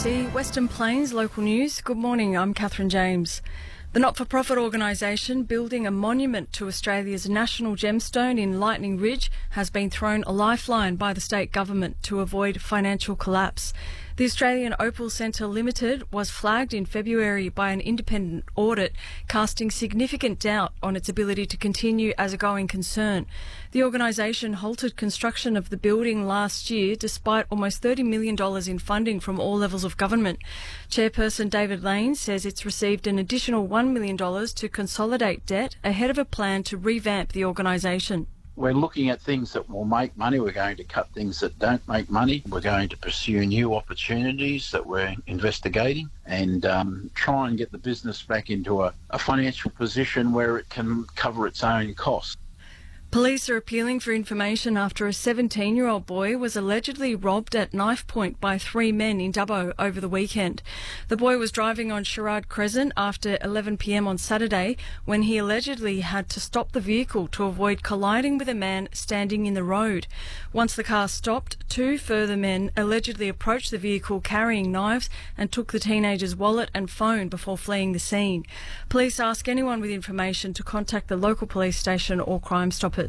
ABC Western Plains local news. Good morning, I'm Catherine James. The not-for-profit organisation building a monument to Australia's national gemstone in Lightning Ridge has been thrown a lifeline by the state government to avoid financial collapse. The Australian Opal Centre Limited was flagged in February by an independent audit, casting significant doubt on its ability to continue as a going concern. The organisation halted construction of the building last year despite almost $30 million in funding from all levels of government. Chairperson David Lane says it's received an additional $1 million to consolidate debt ahead of a plan to revamp the organisation. We're looking at things that will make money. We're going to cut things that don't make money. We're going to pursue new opportunities that we're investigating and try and get the business back into a financial position where it can cover its own costs. Police are appealing for information after a 17-year-old boy was allegedly robbed at knife point by 3 men in Dubbo over the weekend. The boy was driving on Sherrard Crescent after 11 p.m. on Saturday when he allegedly had to stop the vehicle to avoid colliding with a man standing in the road. Once the car stopped, 2 further men allegedly approached the vehicle carrying knives and took the teenager's wallet and phone before fleeing the scene. Police ask anyone with information to contact the local police station or Crime Stoppers.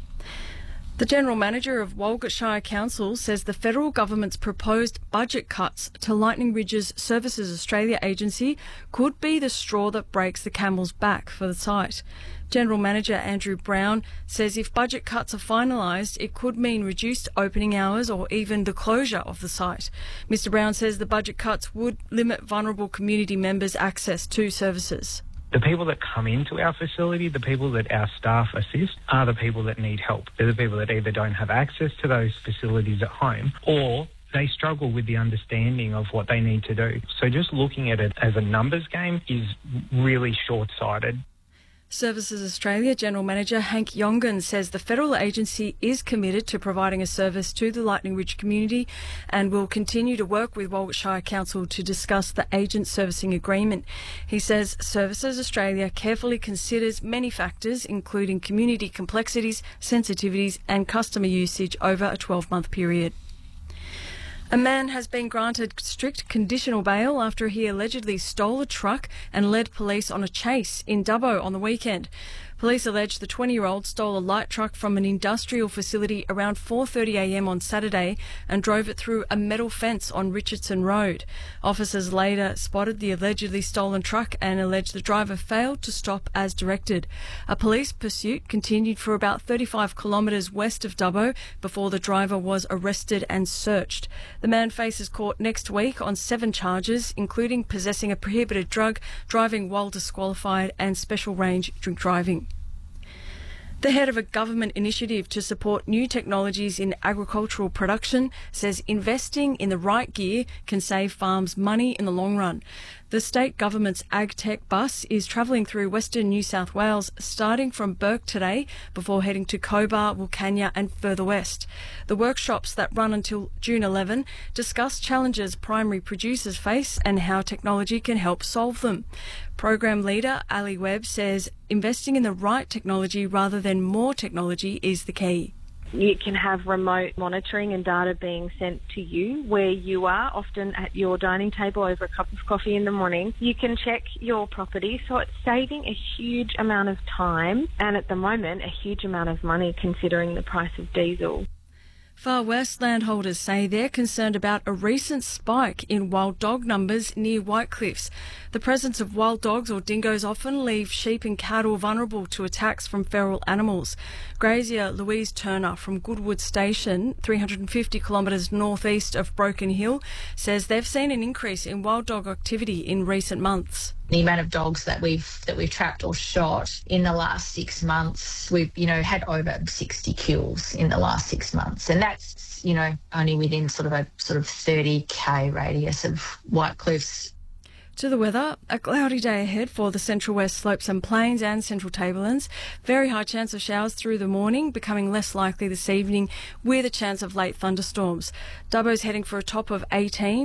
The General Manager of Walgett Shire Council says the federal government's proposed budget cuts to Lightning Ridge's Services Australia agency could be the straw that breaks the camel's back for the site. General Manager Andrew Brown says if budget cuts are finalised, it could mean reduced opening hours or even the closure of the site. Mr Brown says the budget cuts would limit vulnerable community members' access to services. The people that come into our facility, the people that our staff assist, are the people that need help. They're the people that either don't have access to those facilities at home or they struggle with the understanding of what they need to do. So just looking at it as a numbers game is really short-sighted. Services Australia General Manager Hank Yongan says the federal agency is committed to providing a service to the Lightning Ridge community and will continue to work with Walgett Shire Council to discuss the agent servicing agreement. He says Services Australia carefully considers many factors, including community complexities, sensitivities and customer usage over a 12-month period. A man has been granted strict conditional bail after he allegedly stole a truck and led police on a chase in Dubbo on the weekend. Police allege the 20-year-old stole a light truck from an industrial facility around 4:30 a.m. on Saturday and drove it through a metal fence on Richardson Road. Officers later spotted the allegedly stolen truck and alleged the driver failed to stop as directed. A police pursuit continued for about 35 kilometres west of Dubbo before the driver was arrested and searched. The man faces court next week on 7 charges, including possessing a prohibited drug, driving while disqualified and special range drink driving. The head of a government initiative to support new technologies in agricultural production says investing in the right gear can save farms money in the long run. The state government's AgTech bus is travelling through Western New South Wales, starting from Bourke today before heading to Cobar, Wilcannia and further west. The workshops that run until June 11 discuss challenges primary producers face and how technology can help solve them. Program leader Ali Webb says investing in the right technology rather than more technology is the key. You can have remote monitoring and data being sent to you where you are, often at your dining table over a cup of coffee in the morning. You can check your property, so it's saving a huge amount of time and at the moment a huge amount of money considering the price of diesel. Far West landholders say they're concerned about a recent spike in wild dog numbers near White Cliffs. The presence of wild dogs or dingoes often leave sheep and cattle vulnerable to attacks from feral animals. Grazier Louise Turner from Goodwood Station, 350 kilometres northeast of Broken Hill, says they've seen an increase in wild dog activity in recent months. The amount of dogs that we've trapped or shot in the last 6 months, we've had over 60 kills in the last 6 months, and that's only within sort of 30k radius of White Cliffs. To the weather, a cloudy day ahead for the Central West Slopes and Plains and Central Tablelands. Very high chance of showers through the morning, becoming less likely this evening with a chance of late thunderstorms. Dubbo's heading for a top of 18.